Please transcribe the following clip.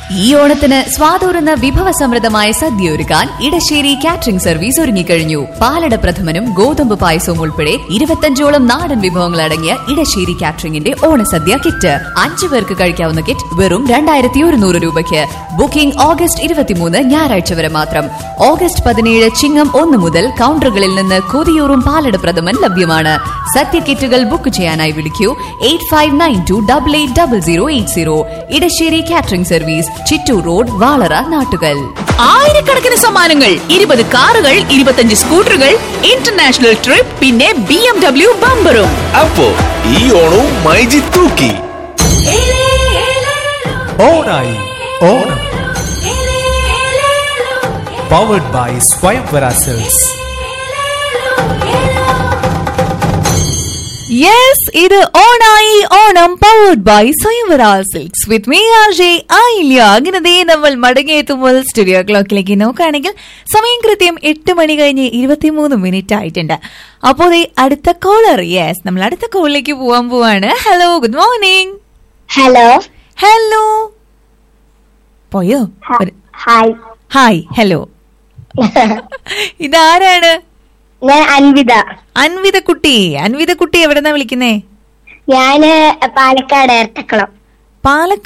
ഈ ഓണത്തിന് സ്വാതൂറുന്ന വിഭവസമൃദ്ധമായ സദ്യ ഒരുക്കാൻ ഇടശ്ശേരി കാറ്ററിംഗ് സർവീസ് ഒരുങ്ങിക്കഴിഞ്ഞു. പാലട പ്രഥമനും ഗോതമ്പ് പായസവും ഉൾപ്പെടെ 25ഓളം നാടൻ വിഭവങ്ങൾ അടങ്ങിയ ഇടശ്ശേരി കാറ്ററിംഗിന്റെ ഓണസദ്യ കിറ്റ് 5 പേർക്ക് കഴിക്കാവുന്ന കിറ്റ് വെറും 2100 രൂപയ്ക്ക്. ബുക്കിംഗ് ഓഗസ്റ്റ് 23 ഞായറാഴ്ച വരെ മാത്രം. ഓഗസ്റ്റ് 17 ചിങ്ങം 1 മുതൽ കൗണ്ടറുകളിൽ നിന്ന് കൊതിയൂറും പാലട പ്രഥമൻ ലഭ്യമാണ്. സദ്യ കിറ്റുകൾ ബുക്ക് ചെയ്യാനായി വിളിക്കൂ 8592880080. Edasseri catering service, Chittur road, Valara, Nattukal. ആയിരക്കണക്കിന് സമ്മാനങ്ങൾ, 20 കാറുകൾ, 25 സ്കൂട്ടറുകൾ, ഇന്റർനാഷണൽ ട്രിപ്പ്, പിന്നെ BMW ബമ്പറും. അപ്പോ ഈ ഓണവും മൈജി തൂക്കി. ഓണായി ഓണം. പവർഡ് ബൈ സ്വയംവര സെൽസ്. യെസ്, ഇത് ഓണായി ഓണം പവർഡ് ബൈ സ്വയംവര silks with me RJ Ayilya. അങ്ങനെ ദേ നമ്മൾ മടങ്ങിയെത്തുമ്പോൾ സ്റ്റുഡിയോ ക്ലോക്കിലേക്ക് നോക്കുകയാണെങ്കിൽ സമയം കൃത്യം 8 മണി കഴിഞ്ഞ് 23 ആയിട്ടുണ്ട്. അപ്പോൾ അടുത്ത കോളർ, യെസ്, നമ്മൾ അടുത്ത കോളിലേക്ക് പോവാണ്. Hello, good morning. Hello. Hello, പോയോ? ഹായ്. Hi, hello. ഇതാരാണ്? ഞാൻ അൻവിത. അൻവിത കുട്ടി എവിടെന്നാ വിളിക്കുന്നേ? ഞാന് പാലക്കാട്, എരട്ടക്കുളം.